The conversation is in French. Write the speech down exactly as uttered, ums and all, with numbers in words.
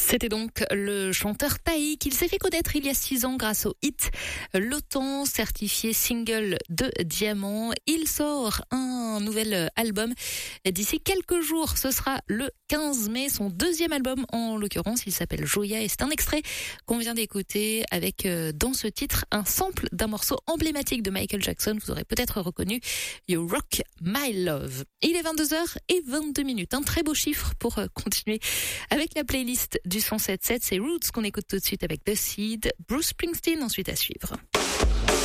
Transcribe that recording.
C'était donc le chanteur Taïk. Il s'est fait connaître il y a six ans grâce au hit L'Automne, certifié single de diamant. Il sort un nouvel album d'ici quelques jours. Ce sera le quinze mai, son deuxième album en l'occurrence. Il s'appelle Joya et c'est un extrait qu'on vient d'écouter avec euh, dans ce titre un sample d'un morceau emblématique de Michael Jackson. Vous aurez peut-être reconnu You Rock My Love. Il est vingt-deux heures vingt-deux minutes. Un très beau chiffre pour euh, continuer avec la playlist du cent sept sept. C'est Roots qu'on écoute tout de suite avec The Seed, Bruce Springsteen ensuite à suivre.